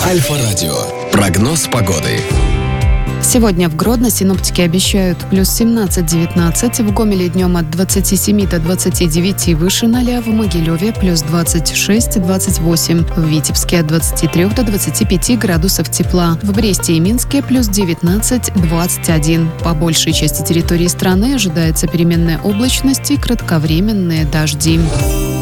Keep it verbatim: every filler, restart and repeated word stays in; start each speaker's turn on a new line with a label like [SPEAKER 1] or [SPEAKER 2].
[SPEAKER 1] Альфа-радио. Прогноз погоды.
[SPEAKER 2] Сегодня в Гродно синоптики обещают плюс семнадцать-девятнадцать, в Гомеле днем от двадцати семи до двадцати девяти выше ноля, в Могилеве плюс двадцать шесть-двадцать восемь, в Витебске от двадцати трёх до двадцати пяти градусов тепла, в Бресте и Минске плюс девятнадцать-двадцать один. По большей части территории страны ожидается переменная облачность и кратковременные дожди.